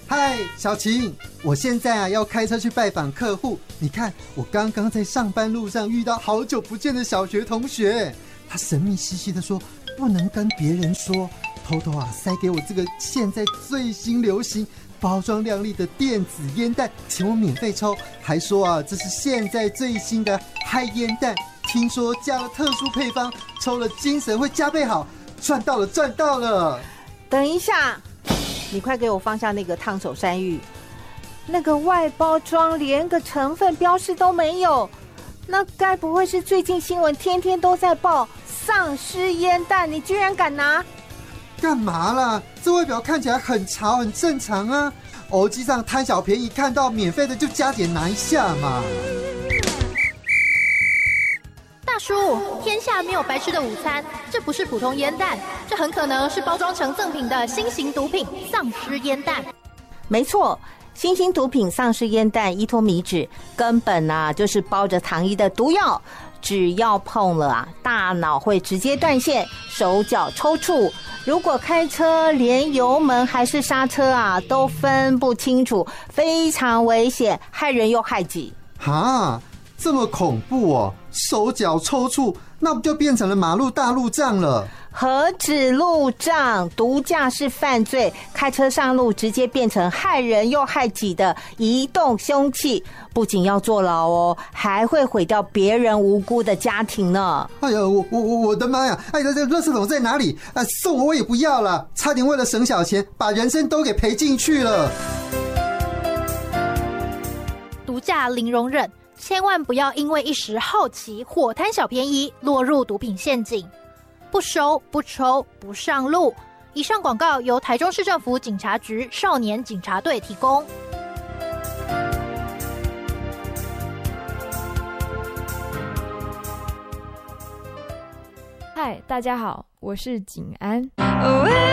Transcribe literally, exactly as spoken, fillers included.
嗨，小晴，我现在啊要开车去拜访客户。你看，我刚刚在上班路上遇到好久不见的小学同学，他神秘兮兮的说不能跟别人说，偷偷啊塞给我这个现在最新流行、包装亮丽的电子烟弹，请我免费抽，还说啊这是现在最新的嗨烟弹，听说加了特殊配方，抽了精神会加倍好，赚到了，赚到了！ 等一下。你快给我放下那个烫手山芋，那个外包装连个成分标示都没有，那该不会是最近新闻天天都在报丧尸烟弹？你居然敢拿？ 干嘛啦？这外表看起来很潮，很正常啊。偶机上贪小便宜，看到免费的就加点拿一下嘛。 大叔，天下没有白吃的午餐，这不是普通烟弹，这很可能是包装成赠品的新型毒品丧尸烟弹。 没错，新型毒品丧尸烟弹依托米酯根本啊就是包着糖衣的毒药，只要碰了啊，大脑会直接断线，手脚抽搐。如果开车连油门还是刹车啊都分不清楚，非常危险，害人又害己。 哈，这么恐怖哦！手脚抽搐，那不就变成了马路大路障了？ 何止路障，毒驾是犯罪，开车上路直接变成害人又害己的移动凶器，不仅要坐牢哦，还会毁掉别人无辜的家庭呢。 哎呀，我我我的妈呀！哎，这这垃圾桶在哪里？啊，送我我也不要了，差点为了省小钱，把人生都给赔进去了。 毒驾零容忍。千万不要因为一时好奇或贪小便宜落入毒品陷阱，不收不抽不上路。以上广告由台中市政府警察局少年警察队提供。 嗨，大家好，我是景安。